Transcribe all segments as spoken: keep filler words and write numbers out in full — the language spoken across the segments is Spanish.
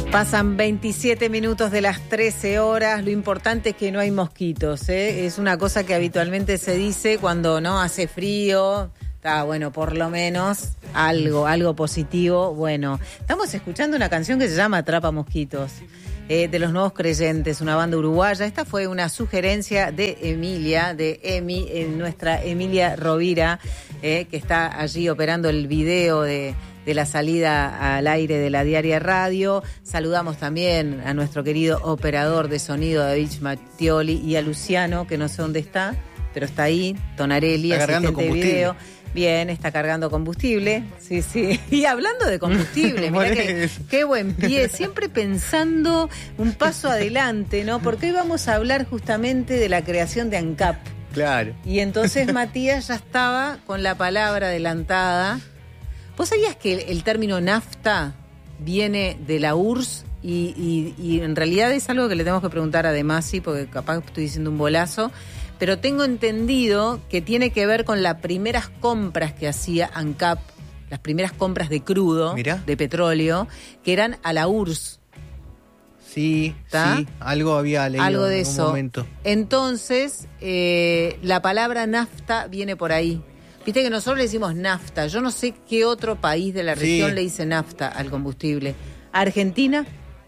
Pasan veintisiete minutos de las trece horas. Lo importante es que no hay mosquitos, ¿eh? Es una cosa que habitualmente se dice cuando no hace frío. Está bueno, por lo menos algo, algo positivo. Bueno, estamos escuchando una canción que se llama Atrapa Mosquitos, eh, de Los Nuevos Creyentes, una banda uruguaya. Esta fue una sugerencia de Emilia, de Emi, eh, nuestra Emilia Rovira, eh, que está allí operando el video de... de la salida al aire de la Diaria Radio. Saludamos también a nuestro querido operador de sonido, David Mattioli, y a Luciano, que no sé dónde está, pero está ahí, Tonarelli, está cargando asistente de video. Bien, está cargando combustible. Sí, sí. Y hablando de combustible, mirá que, qué buen pie, siempre pensando un paso adelante, ¿no? Porque hoy vamos a hablar justamente de la creación de ANCAP. Claro. Y entonces Matías ya estaba con la palabra adelantada. ¿Vos sabías que el, el término nafta viene de la U R S S y, y, y en realidad es algo que le tenemos que preguntar a De Masi, porque capaz estoy diciendo un bolazo, pero tengo entendido que tiene que ver con las primeras compras que hacía ANCAP, las primeras compras de crudo, Mirá. de petróleo, que eran a la U R S S. Sí, ¿Tá? sí, algo había leído algo de en algún eso. momento. Entonces, eh, la palabra nafta viene por ahí. Viste que nosotros le decimos nafta. Yo no sé qué otro país de la región Sí. le dice nafta al combustible. ¿Argentina?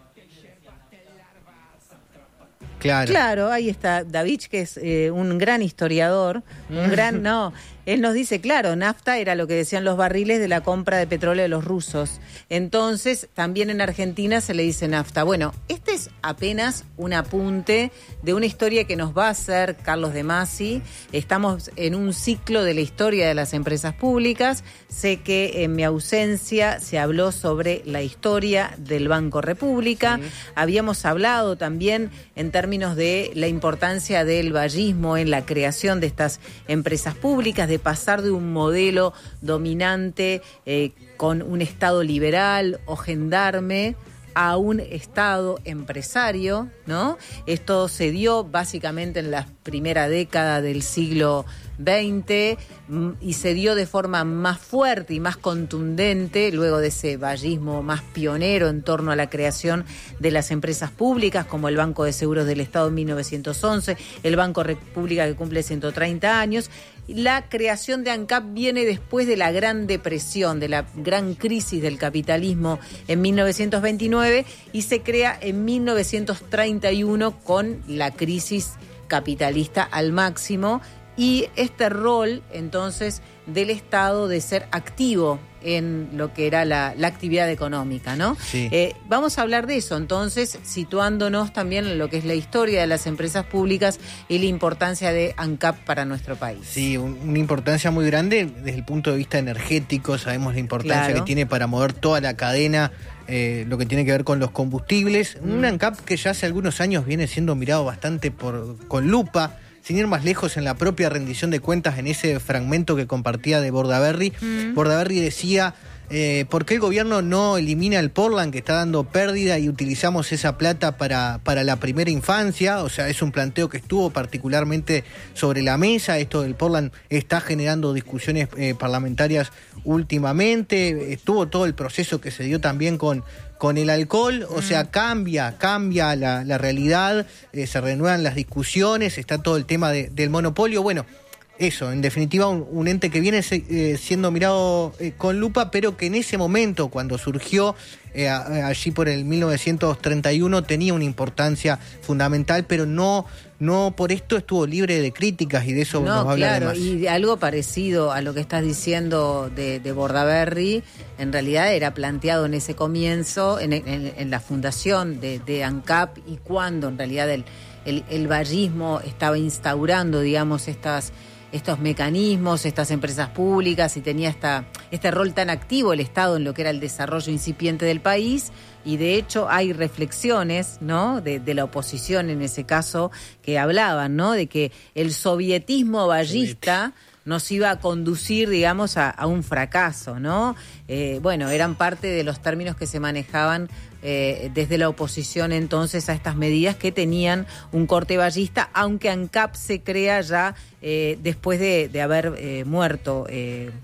Claro. Claro, ahí está David, que es eh, un gran historiador, un gran, no, él nos dice, claro, nafta era lo que decían los barriles de la compra de petróleo de los rusos. Entonces, también en Argentina se le dice nafta. Bueno, este es apenas un apunte de una historia que nos va a hacer Carlos De Masi. Estamos en un ciclo de la historia de las empresas públicas. Sé que en mi ausencia se habló sobre la historia del Banco República. Sí. Habíamos hablado también en términos de la importancia del vallismo en la creación de estas empresas públicas, de pasar de un modelo dominante eh, con un Estado liberal o gendarme a un Estado empresario, ¿no? Esto se dio básicamente en la primera década del siglo veinte y se dio de forma más fuerte y más contundente luego de ese vallismo más pionero en torno a la creación de las empresas públicas, como el Banco de Seguros del Estado en mil novecientos once, el Banco República que cumple ciento treinta años. La creación de ANCAP viene después de la Gran Depresión, de la gran crisis del capitalismo en mil novecientos veintinueve, y se crea en mil novecientos treinta y uno con la crisis capitalista al máximo y este rol entonces del Estado de ser activo en lo que era la, la actividad económica, ¿no? Sí. Eh, vamos a hablar de eso, entonces, situándonos también en lo que es la historia de las empresas públicas y la importancia de ANCAP para nuestro país. Sí, un, una importancia muy grande desde el punto de vista energético. Sabemos la importancia Claro. que tiene para mover toda la cadena, eh, lo que tiene que ver con los combustibles. Mm. Un ANCAP que ya hace algunos años viene siendo mirado bastante por con lupa. Sin ir más lejos, en la propia rendición de cuentas, en ese fragmento que compartía de Bordaberry, mm. Bordaberry decía, eh, ¿por qué el gobierno no elimina el Portland que está dando pérdida y utilizamos esa plata para, para la primera infancia? O sea, es un planteo que estuvo particularmente sobre la mesa. Esto del Portland está generando discusiones eh, parlamentarias últimamente. Estuvo todo el proceso que se dio también con... Con el alcohol, o sea, cambia, cambia la, la realidad, eh, se renuevan las discusiones, está todo el tema de, del monopolio. Bueno, eso, en definitiva, un, un ente que viene eh, siendo mirado eh, con lupa, pero que en ese momento, cuando surgió eh, a, allí por el mil novecientos treinta y uno, tenía una importancia fundamental, pero no... No por esto estuvo libre de críticas y de eso no, nos va a hablar claro, además. Y algo parecido a lo que estás diciendo de, de Bordaberry, en realidad era planteado en ese comienzo, en, en, en la fundación de, de ANCAP, y cuando en realidad el, el, el vallismo estaba instaurando, digamos, estas... estos mecanismos, estas empresas públicas, y tenía esta, este rol tan activo el Estado en lo que era el desarrollo incipiente del país, y de hecho hay reflexiones, ¿no?, de, de la oposición en ese caso, que hablaban, ¿no?, de que el sovietismo vallista nos iba a conducir, digamos, a, a un fracaso, ¿no? Eh, bueno, eran parte de los términos que se manejaban eh, desde la oposición entonces a estas medidas que tenían un corte vallista, aunque ANCAP se crea ya eh, después de, de haber eh, muerto eh,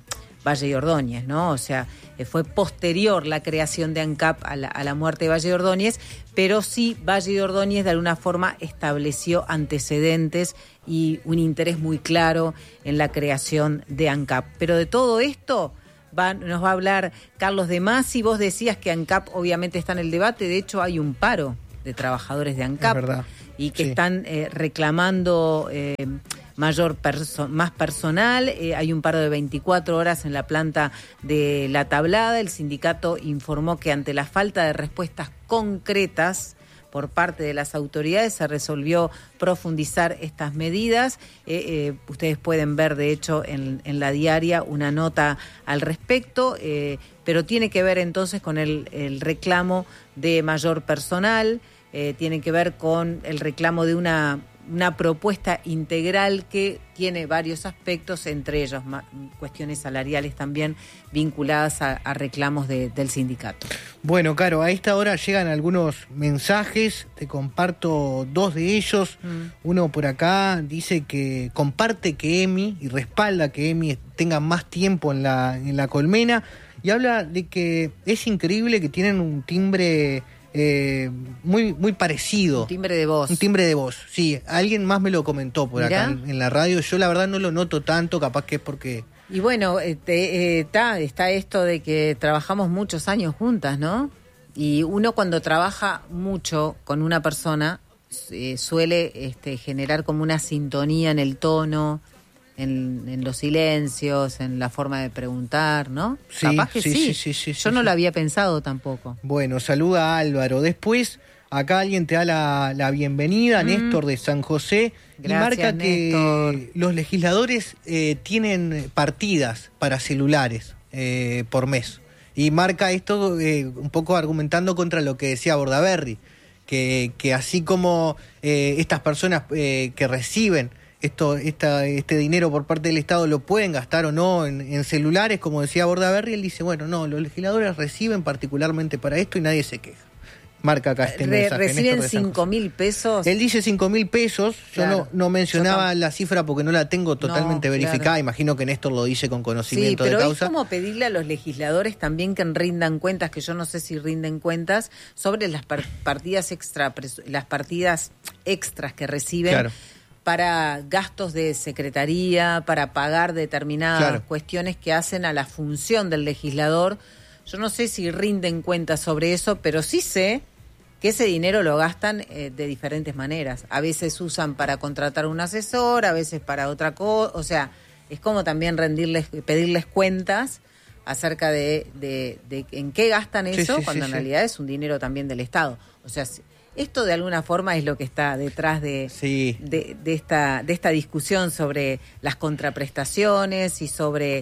Valle y Ordóñez, ¿no? O sea, eh, fue posterior la creación de ANCAP a la, a la muerte de Valle y Ordóñez, pero sí Valle y Ordóñez de alguna forma estableció antecedentes y un interés muy claro en la creación de ANCAP. Pero de todo esto va, nos va a hablar Carlos de Masi. Vos decías que ANCAP obviamente está en el debate, de hecho hay un paro de trabajadores de ANCAP y que sí. están eh, reclamando eh, mayor perso- más personal. Eh, hay un paro de veinticuatro horas en la planta de La Tablada. El sindicato informó que ante la falta de respuestas concretas por parte de las autoridades se resolvió profundizar estas medidas. Eh, eh, ustedes pueden ver, de hecho, en, en la diaria una nota al respecto, eh, pero tiene que ver entonces con el, el reclamo de mayor personal, eh, tiene que ver con el reclamo de una, una propuesta integral que tiene varios aspectos, entre ellos ma- cuestiones salariales también vinculadas a, a reclamos de, del sindicato. Bueno, Caro, a esta hora llegan algunos mensajes, te comparto dos de ellos. Mm. Uno por acá dice que comparte que Emi y respalda que Emi tenga más tiempo en la, en la colmena y habla de que es increíble que tienen un timbre eh, muy, muy parecido. Un timbre de voz. Un timbre de voz, sí. Alguien más me lo comentó por ¿Mirá? acá en, en la radio. Yo la verdad no lo noto tanto, capaz que es porque... Y bueno, este, eh, está, está esto de que trabajamos muchos años juntas, ¿no? Y uno cuando trabaja mucho con una persona eh, suele este, generar como una sintonía en el tono, en, en los silencios, en la forma de preguntar, ¿no? Sí, Capaz que sí, sí. sí, sí, sí, Yo sí, no sí. lo había pensado tampoco. Bueno, saluda a Álvaro. Después, acá alguien te da la, la bienvenida, mm. Néstor de San José. Gracias, y marca Néstor. Que los legisladores eh, tienen partidas para celulares eh, por mes. Y marca esto eh, un poco argumentando contra lo que decía Bordaberry, que, que así como eh, estas personas eh, que reciben esto, esta, este dinero por parte del Estado lo pueden gastar o no en, en celulares, como decía Bordaberry, él dice, bueno, no, los legisladores reciben particularmente para esto y nadie se queja. Marca acá este Re, mensaje. ¿Reciben cinco mil pesos? Él dice cinco mil pesos. Yo claro. no, no mencionaba la cifra porque no la tengo totalmente no, verificada. Claro. Imagino que Néstor lo dice con conocimiento sí, de causa. Sí, pero es como pedirle a los legisladores también que rindan cuentas, que yo no sé si rinden cuentas, sobre las partidas extra, las partidas extras que reciben claro. para gastos de secretaría, para pagar determinadas claro. cuestiones que hacen a la función del legislador. Yo no sé si rinden cuentas sobre eso, pero sí sé que ese dinero lo gastan eh, de diferentes maneras. A veces usan para contratar un asesor, a veces para otra cosa. O sea, es como también rendirles, pedirles cuentas acerca de, de, de en qué gastan eso, sí, sí, cuando sí, en sí. realidad es un dinero también del Estado. O sea, esto de alguna forma es lo que está detrás de, sí. de, de, esta, de esta discusión sobre las contraprestaciones y sobre...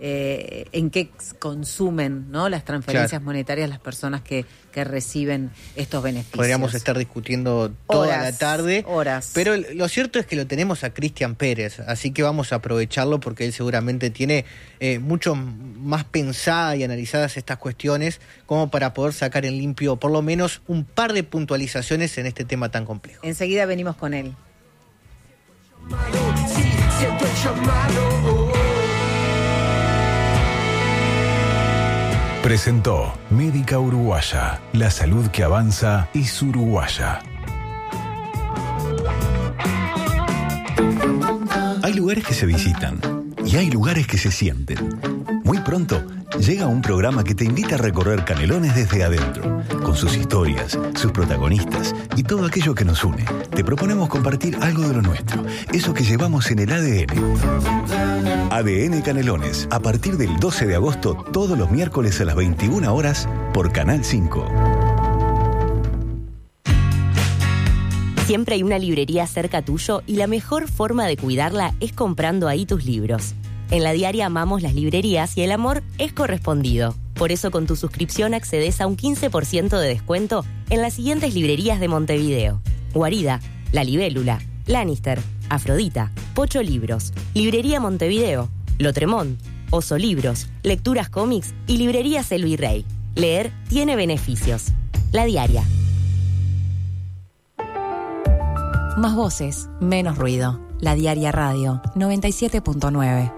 Eh, en qué consumen, ¿no?, las transferencias claro. monetarias las personas que, que reciben estos beneficios. Podríamos estar discutiendo toda horas, la tarde, horas. Pero lo cierto es que lo tenemos a Cristian Pérez, así que vamos a aprovecharlo porque él seguramente tiene eh, mucho más pensadas y analizadas estas cuestiones como para poder sacar en limpio por lo menos un par de puntualizaciones en este tema tan complejo. Enseguida venimos con él. Presentó Médica Uruguaya. La salud que avanza es uruguaya. Hay lugares que se visitan y hay lugares que se sienten. Muy pronto llega un programa que te invita a recorrer Canelones desde adentro, con sus historias, sus protagonistas y todo aquello que nos une. Te proponemos compartir algo de lo nuestro, eso que llevamos en el A D N. A D N Canelones, a partir del doce de agosto, todos los miércoles a las veintiuna horas, por Canal cinco. Siempre hay una librería cerca tuyo y la mejor forma de cuidarla es comprando ahí tus libros. En la diaria amamos las librerías y el amor es correspondido. Por eso con tu suscripción accedes a un quince por ciento de descuento en las siguientes librerías de Montevideo: Guarida, La Libélula, Lannister, Afrodita, Pocho Libros, Librería Montevideo, Lotremont, Oso Libros, Lecturas Cómics y Librería Selvi Rey. Leer tiene beneficios. La diaria. Más voces, menos ruido. La Diaria Radio noventa y siete punto nueve.